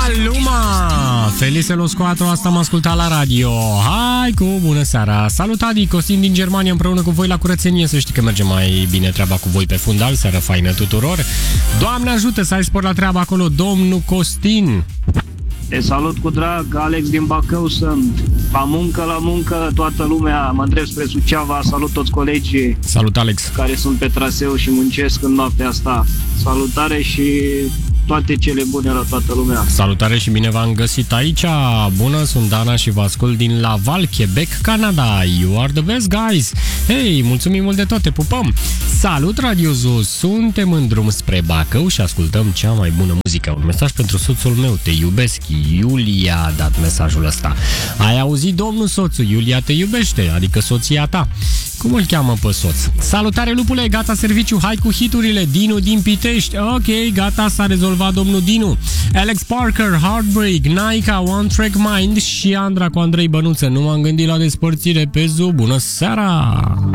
Maluma! Felice Los Cuatro, asta am ascultat la radio. Hai cu bună seara! Salut, Adi, Costin din Germania împreună cu voi la curățenie. Să știi că merge mai bine treaba cu voi pe fundal. Seară faină tuturor. Doamne ajută să ai spor la treaba acolo, domnul Costin. Te salut cu drag, Alex din Bacău sunt. La muncă, toată lumea. Mă îndrept spre Suceava, salut toți colegii. Salut, Alex. Care sunt pe traseu și muncesc în noaptea asta. Salutare și toate cele bune la toată lumea. Salutare și bine v-am găsit aici. Bună, sunt Dana și vă ascult din Laval, Quebec, Canada. You are the best, guys. Hei, mulțumim mult de tot, te pupăm. Salut, Radio Zuz. Suntem în drum spre Bacău și ascultăm cea mai bună muzică. Un mesaj pentru soțul meu, te iubesc. Iulia a dat mesajul ăsta. Ai auzit, domnul soțul, Iulia te iubește, adică soția ta. Cum îl cheamă pe soț? Salutare, lupule, gata serviciu, hai cu hiturile. Dinu din Pitești. Ok, gata, s-a rezolvat domnul Dinu. Alex Parker, Heartbreak, Naika, One Track Mind și Andra cu Andrei Bănuță. Nu m-am gândit la despărțire pe Zu. Bună seara!